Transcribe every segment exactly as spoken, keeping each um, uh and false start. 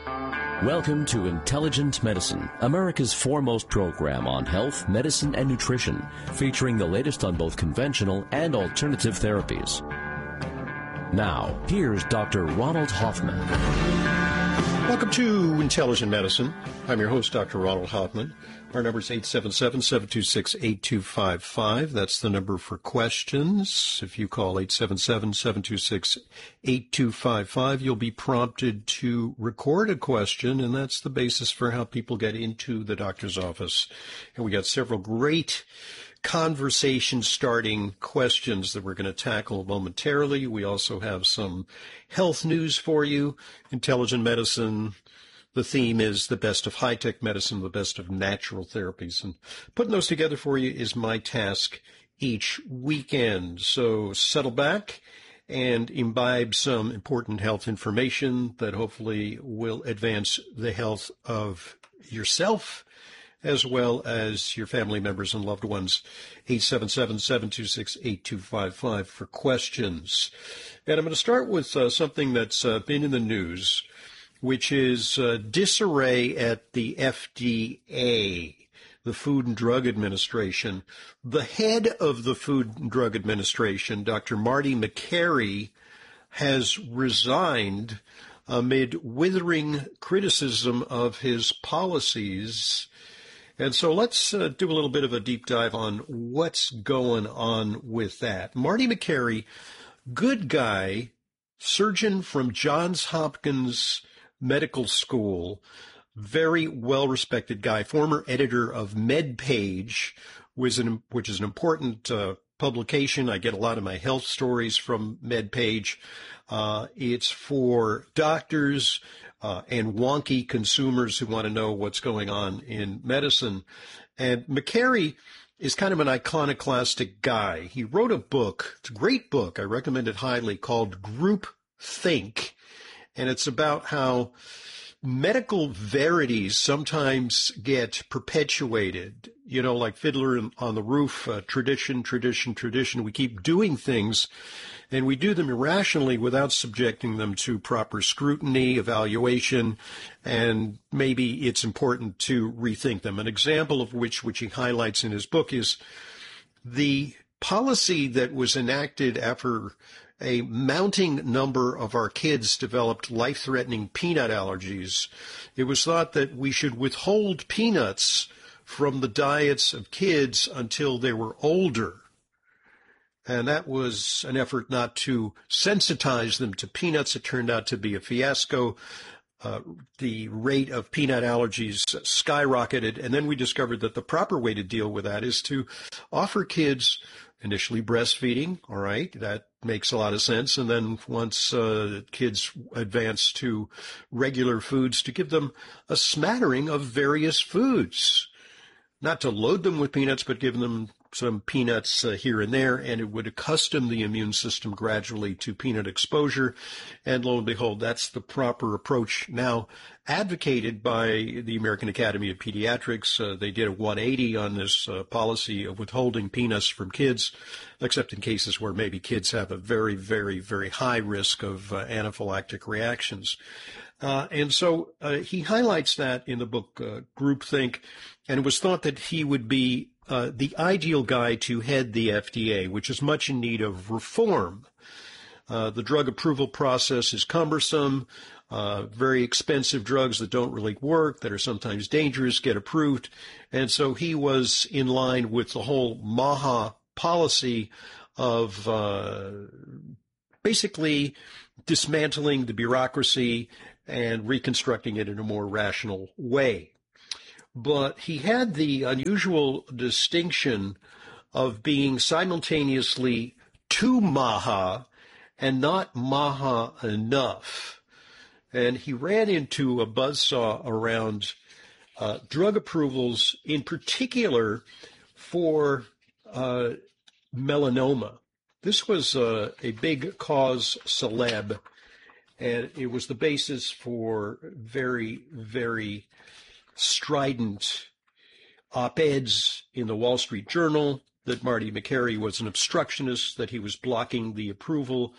Welcome to Intelligent Medicine, America's foremost program on health, medicine, and nutrition, featuring the latest on both conventional and alternative therapies. Now, here's Doctor Ronald Hoffman. Welcome to Intelligent Medicine. I'm your host, Doctor Ronald Hoffman. Our number is eight seven seven, seven two six, eight two five five. That's the number for questions. If you call eight seven seven, seven two six, eight two five five, you'll be prompted to record a question, and that's the basis for how people get into the doctor's office. And we got several great conversation-starting questions that we're going to tackle momentarily. We also have some health news for you, intelligent medicine. The theme is the best of high-tech medicine, the best of natural therapies. And putting those together for you is my task each weekend. So settle back and imbibe some important health information that hopefully will advance the health of yourself as well as your family members and loved ones. eight seven seven, seven two six, eight two five five for questions. And I'm going to start with uh, something that's uh, been in the news, which is uh, disarray at the F D A, the Food and Drug Administration. The head of the Food and Drug Administration, Doctor Marty Makary, has resigned amid withering criticism of his policies. And so let's uh, do a little bit of a deep dive on what's going on with that. Marty Makary, good guy, surgeon from Johns Hopkins Medical School, very well-respected guy, former editor of MedPage, which is an, which is an important uh, publication. I get a lot of my health stories from MedPage. Uh, it's for doctors uh, and wonky consumers who want to know what's going on in medicine. And Makary is kind of an iconoclastic guy. He wrote a book, it's a great book, I recommend it highly, called Group Think. And it's about how medical verities sometimes get perpetuated, you know, like Fiddler on the Roof, uh, tradition, tradition, tradition. We keep doing things, and we do them irrationally without subjecting them to proper scrutiny, evaluation, and maybe it's important to rethink them. An example of which, which he highlights in his book, is the policy that was enacted after a mounting number of our kids developed life-threatening peanut allergies. It was thought that we should withhold peanuts from the diets of kids until they were older. And that was an effort not to sensitize them to peanuts. It turned out to be a fiasco. Uh, the rate of peanut allergies skyrocketed. And then we discovered that the proper way to deal with that is to offer kids initially breastfeeding. All right, that makes a lot of sense. And then once uh, kids advance to regular foods, to give them a smattering of various foods. Not to load them with peanuts, but give them some peanuts uh, here and there, and it would accustom the immune system gradually to peanut exposure. And lo and behold, that's the proper approach now advocated by the American Academy of Pediatrics. Uh, they did a one eighty on this uh, policy of withholding peanuts from kids, except in cases where maybe kids have a very, very, very high risk of uh, anaphylactic reactions. Uh, and so uh, he highlights that in the book uh, Groupthink, and it was thought that he would be uh, the ideal guy to head the F D A, which is much in need of reform. Uh, the drug approval process is cumbersome. Uh, very expensive drugs that don't really work, that are sometimes dangerous, get approved. And so he was in line with the whole MAHA policy of uh, basically dismantling the bureaucracy and reconstructing it in a more rational way. But he had the unusual distinction of being simultaneously too MAHA and not MAHA enough. And he ran into a buzzsaw around uh, drug approvals, in particular for uh, melanoma. This was uh, a big cause celeb, and it was the basis for very, very strident op-eds in the Wall Street Journal that Marty Makary was an obstructionist, that he was blocking the approval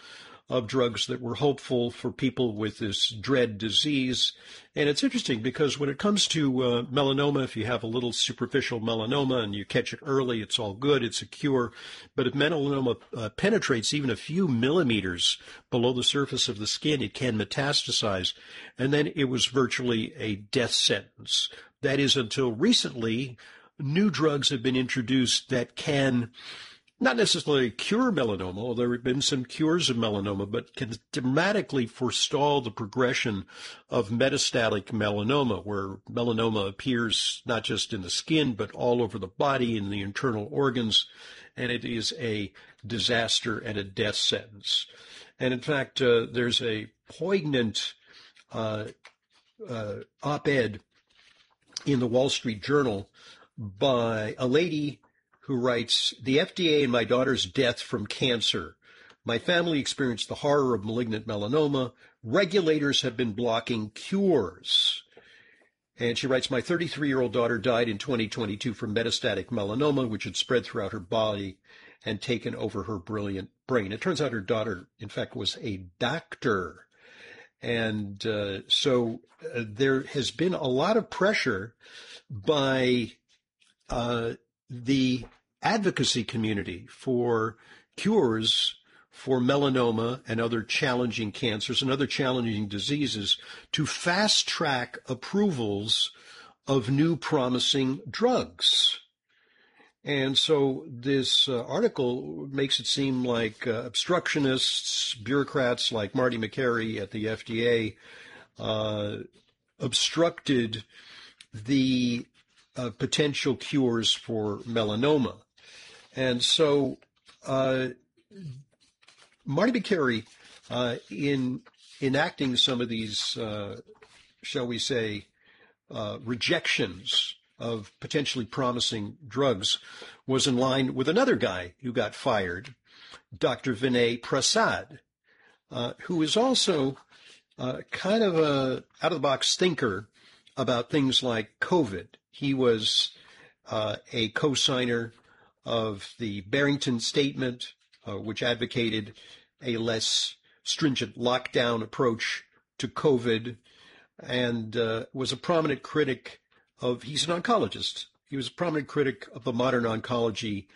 of drugs that were hopeful for people with this dread disease. And it's interesting because when it comes to uh, melanoma, if you have a little superficial melanoma and you catch it early, it's all good. It's a cure. But if melanoma uh, penetrates even a few millimeters below the surface of the skin, it can metastasize. And then it was virtually a death sentence. That is, until recently, new drugs have been introduced that can not necessarily cure melanoma, although there have been some cures of melanoma, but can dramatically forestall the progression of metastatic melanoma, where melanoma appears not just in the skin, but all over the body, in the internal organs, and it is a disaster and a death sentence. And in fact, uh, there's a poignant uh, uh, op-ed in the Wall Street Journal by a lady who writes, "The F D A and my daughter's death from cancer. My family experienced the horror of malignant melanoma. Regulators have been blocking cures." And she writes, "My thirty-three-year-old daughter died in twenty twenty-two from metastatic melanoma, which had spread throughout her body and taken over her brilliant brain." It turns out her daughter, in fact, was a doctor. And uh, so uh, there has been a lot of pressure by uh, the advocacy community for cures for melanoma and other challenging cancers and other challenging diseases to fast track approvals of new promising drugs. And so this uh, article makes it seem like uh, obstructionists, bureaucrats like Marty Makary at the F D A uh, obstructed the uh, potential cures for melanoma. And so uh, Marty Makary, uh, in enacting some of these, uh, shall we say, uh, rejections of potentially promising drugs, was in line with another guy who got fired, Doctor Vinay Prasad, uh, who is also uh, kind of a out-of-the-box thinker about things like COVID. He was uh, a co-signer of the Barrington Statement, uh, which advocated a less stringent lockdown approach to COVID, and uh, was a prominent critic of, he's an oncologist, he was a prominent critic of the modern oncology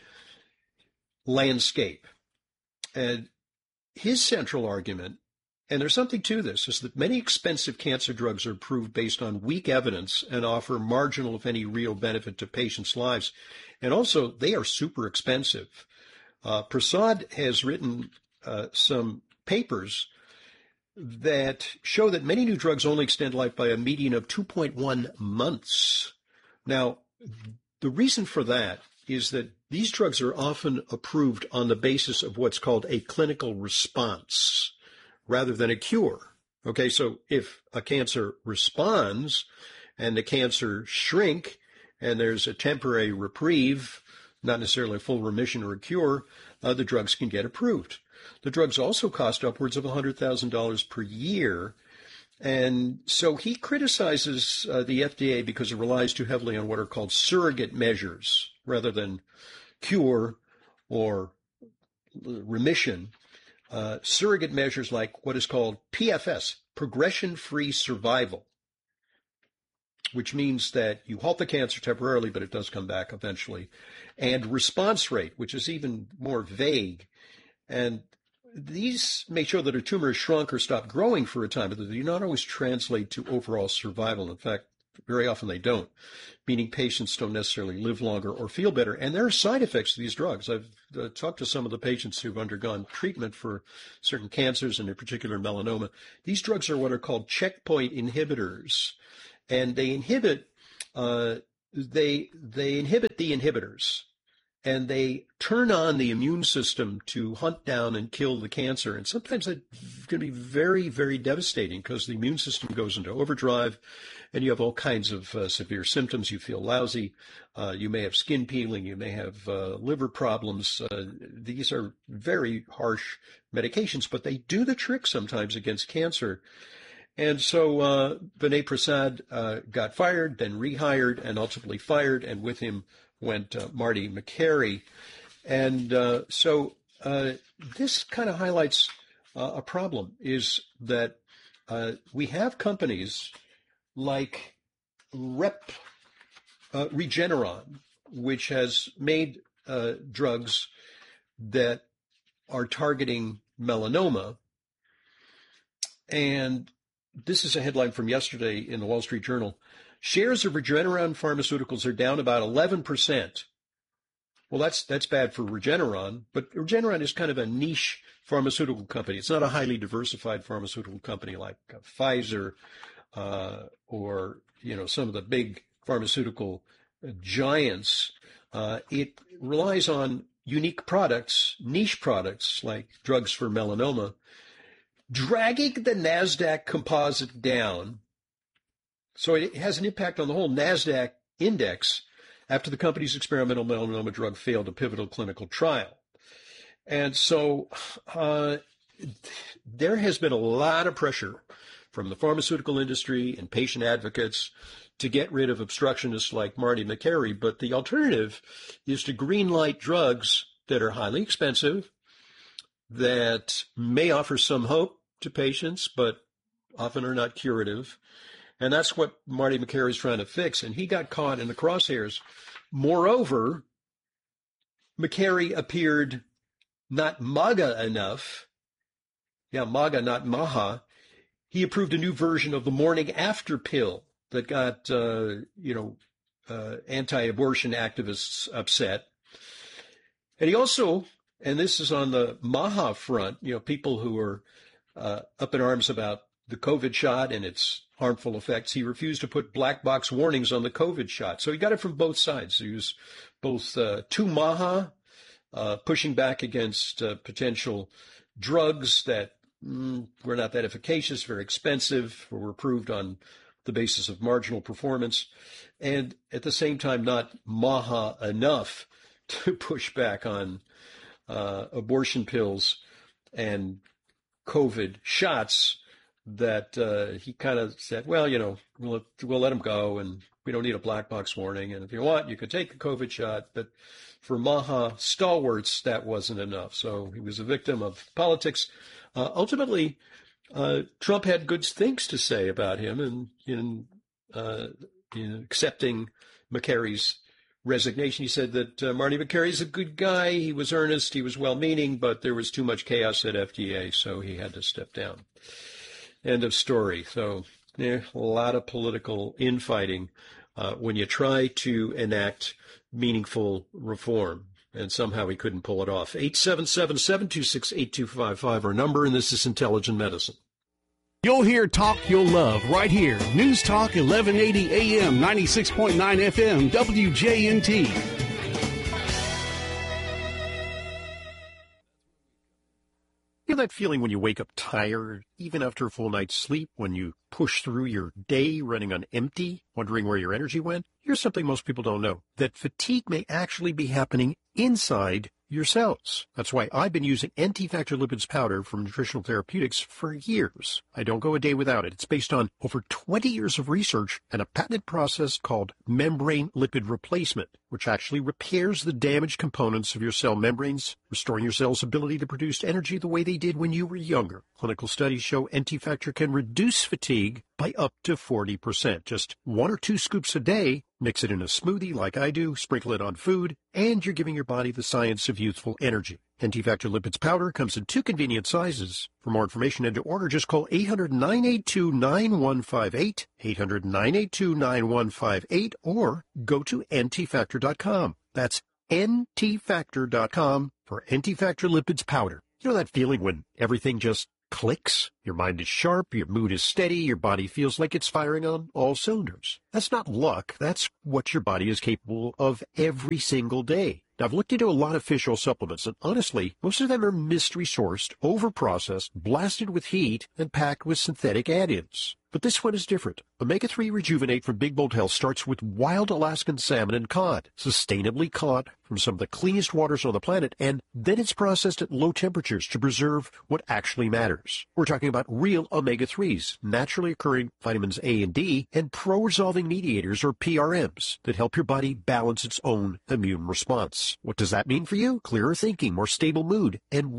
landscape. And his central argument, and there's something to this, is that many expensive cancer drugs are approved based on weak evidence and offer marginal, if any, real benefit to patients' lives. And also, they are super expensive. Uh, Prasad has written uh, some papers that show that many new drugs only extend life by a median of two point one months. Now, the reason for that is that these drugs are often approved on the basis of what's called a clinical response rather than a cure. Okay, so if a cancer responds and the cancer shrink and there's a temporary reprieve, not necessarily a full remission or a cure, uh, the drugs can get approved. The drugs also cost upwards of one hundred thousand dollars per year. And so he criticizes uh, the F D A because it relies too heavily on what are called surrogate measures rather than cure or remission. Uh, surrogate measures like what is called P F S, progression-free survival, which means that you halt the cancer temporarily, but it does come back eventually, and response rate, which is even more vague. And these may show that a tumor has shrunk or stopped growing for a time, but they do not always translate to overall survival. In fact, very often they don't, meaning patients don't necessarily live longer or feel better. And there are side effects to these drugs. I've uh, talked to some of the patients who've undergone treatment for certain cancers, and in particular melanoma. These drugs are what are called checkpoint inhibitors, and they inhibit uh, they they inhibit the inhibitors. And they turn on the immune system to hunt down and kill the cancer. And sometimes that can be very, very devastating because the immune system goes into overdrive and you have all kinds of uh, severe symptoms. You feel lousy. Uh, you may have skin peeling. You may have uh, liver problems. Uh, these are very harsh medications, but they do the trick sometimes against cancer. And so uh, Vinay Prasad uh, got fired, then rehired, and ultimately fired, and with him went uh, Marty Makary. And uh, so uh, this kind of highlights uh, a problem, is that uh, we have companies like Rep, uh, Regeneron, which has made uh, drugs that are targeting melanoma. And this is a headline from yesterday in the Wall Street Journal. Shares of Regeneron Pharmaceuticals are down about eleven percent. Well, that's that's bad for Regeneron, but Regeneron is kind of a niche pharmaceutical company. It's not a highly diversified pharmaceutical company like uh, Pfizer uh, or, you know, some of the big pharmaceutical giants. Uh, it relies on unique products, niche products like drugs for melanoma, dragging the NASDAQ composite down. So it has an impact on the whole NASDAQ index after the company's experimental melanoma drug failed a pivotal clinical trial. And so uh, there has been a lot of pressure from the pharmaceutical industry and patient advocates to get rid of obstructionists like Marty Makary. But the alternative is to greenlight drugs that are highly expensive, that may offer some hope to patients, but often are not curative. And that's what Marty Makary is trying to fix. And he got caught in the crosshairs. Moreover, Makary appeared not MAGA enough. Yeah, MAGA, not Maha. He approved a new version of the morning after pill that got, uh, you know, uh, anti-abortion activists upset. And he also, and this is on the Maha front, you know, people who are uh, up in arms about the COVID shot and its harmful effects. He refused to put black box warnings on the COVID shot. So he got it from both sides. He was both uh, too Maha, uh, pushing back against uh, potential drugs that mm, were not that efficacious, very expensive, or were approved on the basis of marginal performance, and at the same time not Maha enough to push back on uh, abortion pills and COVID shots, that uh, he kind of said, well, you know, we'll, we'll let him go, and we don't need a black box warning. And if you want, you could take the COVID shot. But for Maha stalwarts, that wasn't enough. So he was a victim of politics. Uh, ultimately, uh, Trump had good things to say about him and in, uh, in accepting Makary's resignation. He said that uh, Marty Makary is a good guy. He was earnest. He was well-meaning, but there was too much chaos at F D A, so he had to step down. End of story. So yeah, a lot of political infighting uh, when you try to enact meaningful reform, and somehow he couldn't pull it off. eight seven seven, seven two six, eight two five five, our number, and this is Intelligent Medicine. You'll hear talk you'll love right here. News Talk eleven eighty A M, ninety-six point nine F M, W J N T. You know that feeling when you wake up tired, even after a full night's sleep, when you push through your day running on empty, wondering where your energy went? Here's something most people don't know, that fatigue may actually be happening inside your cells. That's why I've been using N-T-Factor Lipids powder from Nutritional Therapeutics for years. I don't go a day without it. It's based on over twenty years of research and a patented process called membrane lipid replacement, which actually repairs the damaged components of your cell membranes, restoring your cell's ability to produce energy the way they did when you were younger. Clinical studies show N-T-Factor can reduce fatigue by up to forty percent. Just one or two scoops a day, mix it in a smoothie like I do, sprinkle it on food, and you're giving your body the science of youthful energy. N-T-Factor Lipids powder comes in two convenient sizes. For more information and to order, just call eight hundred, nine eight two, nine one five eight, eight hundred, nine eight two, nine one five eight, or go to N T factor dot com. That's N T factor dot com for N-T-Factor Lipids powder. You know that feeling when everything just clicks? Your mind is sharp, your mood is steady, your body feels like it's firing on all cylinders. That's not luck. That's what your body is capable of every single day. Now, I've looked into a lot of fish oil supplements, and honestly, most of them are mystery-sourced, over-processed, blasted with heat, and packed with synthetic add-ins. But this one is different. omega three Rejuvenate from Big Bold Health starts with wild Alaskan salmon and cod, sustainably caught from some of the cleanest waters on the planet, and then it's processed at low temperatures to preserve what actually matters. We're talking about real omega threes, naturally occurring vitamins A and D, and pro-resolving mediators, or P R Ms, that help your body balance its own immune response. What does that mean for you? Clearer thinking, more stable mood, and real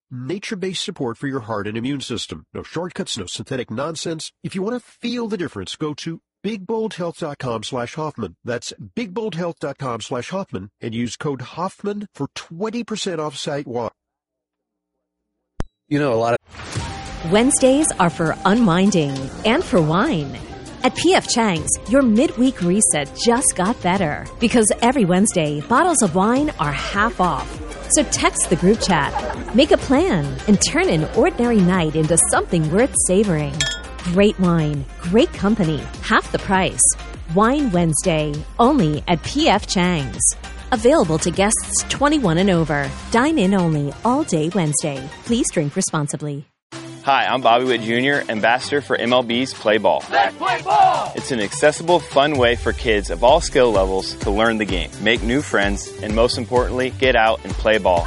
nature-based support for your heart and immune system. No shortcuts, no synthetic nonsense. If you want to feel the difference, go to bigboldhealth.com slash Hoffman. That's bigboldhealth.com slash Hoffman and use code Hoffman for twenty percent off site-wide. You know, a lot of Wednesdays are for unwinding and for wine. At P F Chang's, your midweek reset just got better because every Wednesday, bottles of wine are half off. So text the group chat, make a plan, and turn an ordinary night into something worth savoring. Great wine, great company, half the price. Wine Wednesday, only at P F Chang's. Available to guests twenty-one and over. Dine in only all day Wednesday. Please drink responsibly. Hi, I'm Bobby Witt Junior, ambassador for M L B's Play Ball. Let's play ball! It's an accessible, fun way for kids of all skill levels to learn the game, make new friends, and most importantly, get out and play ball.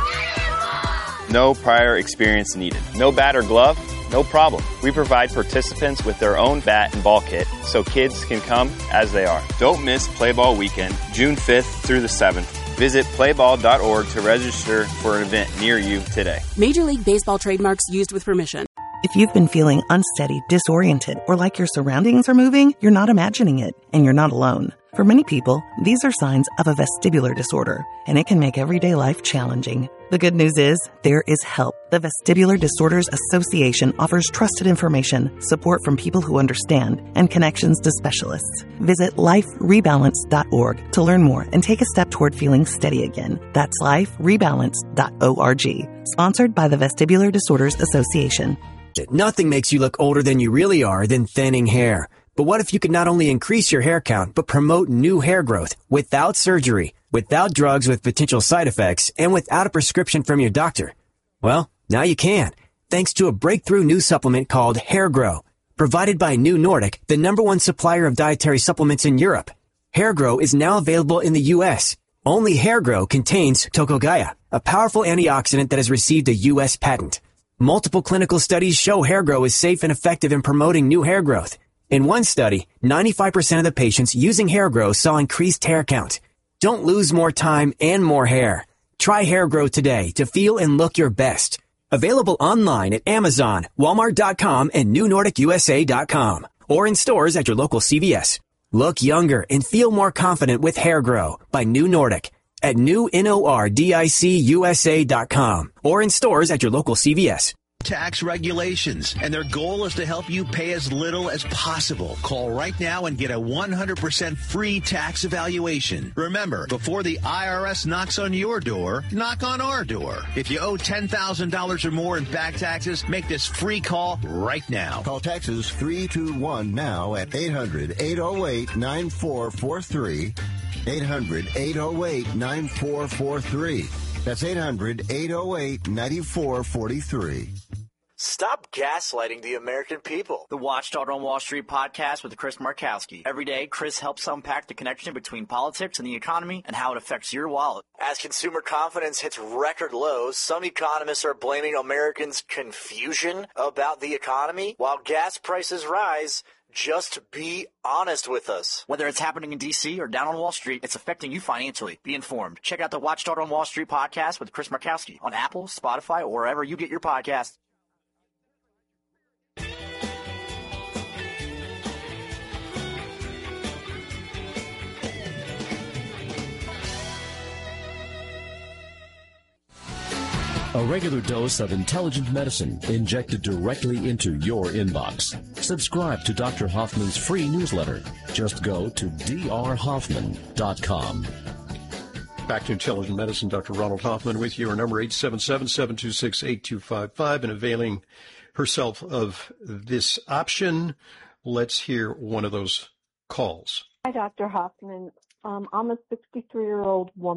No prior experience needed. No bat or glove? No problem. We provide participants with their own bat and ball kit so kids can come as they are. Don't miss Play Ball Weekend, June fifth through the seventh. Visit play ball dot org to register for an event near you today. Major League Baseball trademarks used with permission. If you've been feeling unsteady, disoriented, or like your surroundings are moving, you're not imagining it, and you're not alone. For many people, these are signs of a vestibular disorder, and it can make everyday life challenging. The good news is, there is help. The Vestibular Disorders Association offers trusted information, support from people who understand, and connections to specialists. Visit life rebalance dot org to learn more and take a step toward feeling steady again. That's life rebalance dot org. Sponsored by the Vestibular Disorders Association. Nothing makes you look older than you really are than thinning hair. But what if you could not only increase your hair count, but promote new hair growth without surgery, without drugs with potential side effects, and without a prescription from your doctor? Well, now you can, thanks to a breakthrough new supplement called Hair Grow, provided by New Nordic, the number one supplier of dietary supplements in Europe. Hair Grow is now available in the U S. Only Hair Grow contains Tocogaya, a powerful antioxidant that has received a U S patent. Multiple clinical studies show Hair Grow is safe and effective in promoting new hair growth. In one study, ninety-five percent of the patients using Hair Grow saw increased hair count. Don't lose more time and more hair. Try Hair Grow today to feel and look your best. Available online at Amazon, Walmart dot com, and New Nordic U S A dot com, or in stores at your local C V S. Look younger and feel more confident with Hair Grow by New Nordic at new nordic U S A dot com, or in stores at your local C V S. Tax regulations, and their goal is to help you pay as little as possible. Call right now and get a one hundred percent free tax evaluation. Remember, before the I R S knocks on your door, knock on our door. If you owe ten thousand dollars or more in back taxes, make this free call right now. Call Taxes three two one now at eight hundred, eight oh eight, nine four four three. eight hundred, eight oh eight, nine four four three. That's eight hundred, eight oh eight, nine four four three. Stop gaslighting the American people. The Watchdog on Wall Street podcast with Chris Markowski. Every day, Chris helps unpack the connection between politics and the economy and how it affects your wallet. As consumer confidence hits record lows, some economists are blaming Americans' confusion about the economy, while gas prices rise. Just be honest with us. Whether it's happening in D C or down on Wall Street, it's affecting you financially. Be informed. Check out the Watchdog on Wall Street podcast with Chris Markowski on Apple, Spotify, or wherever you get your podcasts. A regular dose of intelligent medicine injected directly into your inbox. Subscribe to Doctor Hoffman's free newsletter. Just go to d r hoffman dot com. Back to Intelligent Medicine. Doctor Ronald Hoffman with you. Our number eight seven seven, seven two six, eight two five five, and availing herself of this option. Let's hear one of those calls. Hi, Doctor Hoffman. Um, I'm a sixty-three-year-old woman.